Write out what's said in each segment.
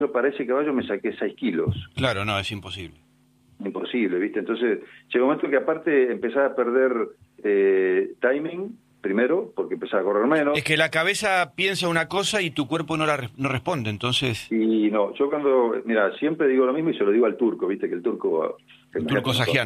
yo para ese caballo me saqué 6 kilos. Claro, no, es imposible. Imposible, ¿viste? Entonces, llegó un momento que aparte empezaba a perder timing, primero, porque empezaba a correr menos. Es que la cabeza piensa una cosa y tu cuerpo no responde, entonces... Y no, yo mira, siempre digo lo mismo y se lo digo al turco, ¿viste? Que el turco... El turco Sajian.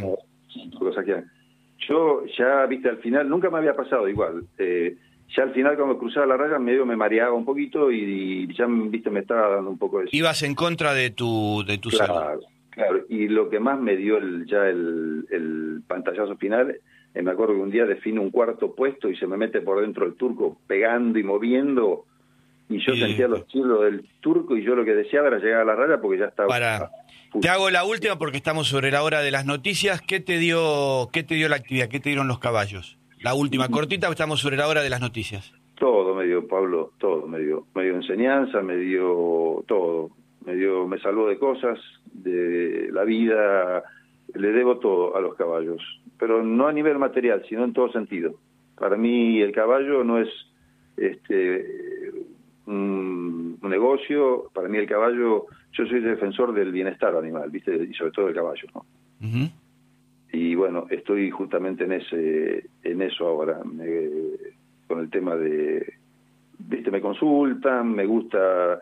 Yo ya, ¿viste? Al final, nunca me había pasado igual. Ya al final cuando cruzaba la raya medio me mareaba un poquito y ya, ¿viste? Me estaba dando un poco de... Ibas en contra de tu salud. Claro, y lo que más me dio el pantallazo final, me acuerdo que un día defino un cuarto puesto y se me mete por dentro el turco pegando y moviendo, y yo sentía los chilos del turco y yo lo que deseaba era llegar a la raya porque ya estaba... Te hago la última porque estamos sobre la hora de las noticias. ¿Qué te dio la actividad? ¿Qué te dieron los caballos? La última cortita, estamos sobre la hora de las noticias. Todo me dio, Pablo, todo me dio enseñanza, me dio todo. Me salvó de cosas, de la vida, le debo todo a los caballos, pero no a nivel material, sino en todo sentido. Para mí el caballo no es un negocio, para mí el caballo, yo soy defensor del bienestar animal, ¿viste? Y sobre todo del caballo, ¿no? Uh-huh. Y bueno, estoy justamente en eso ahora, con el tema de, ¿viste? Me consultan, me gusta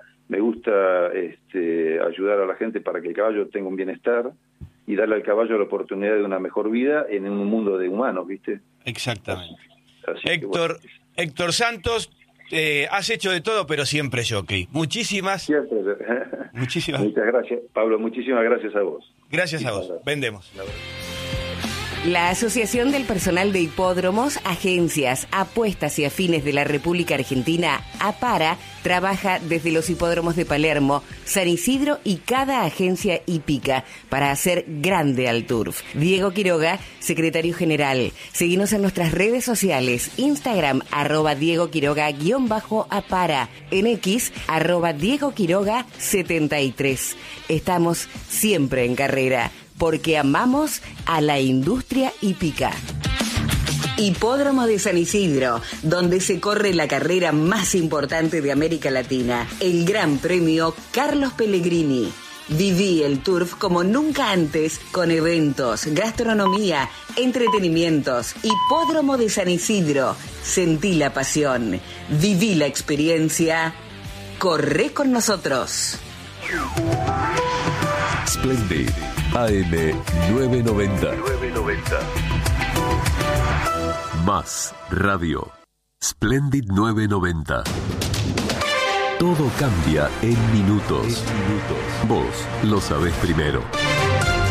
ayudar a la gente para que el caballo tenga un bienestar y darle al caballo la oportunidad de una mejor vida en un mundo de humanos, ¿viste? Exactamente. Así Héctor Santos, has hecho de todo, pero siempre jockey. Muchas gracias, Pablo, muchísimas gracias a vos. Gracias a vos. Vendemos. La Asociación del Personal de Hipódromos, Agencias, Apuestas y Afines de la República Argentina, APARA, trabaja desde los hipódromos de Palermo, San Isidro y cada agencia hípica para hacer grande al turf. Diego Quiroga, secretario general. Seguinos en nuestras redes sociales, Instagram, @Diego Quiroga_APARA, en X, @Diego Quiroga 73. Estamos siempre en carrera, porque amamos a la industria hípica. Hipódromo de San Isidro, donde se corre la carrera más importante de América Latina, el Gran Premio Carlos Pellegrini. Viví el turf como nunca antes, con eventos, gastronomía, entretenimientos. Hipódromo de San Isidro. Sentí la pasión, viví la experiencia. Corre con nosotros. Splendid AM 990. Más Radio. Splendid 990. Todo cambia en minutos. Vos lo sabés primero.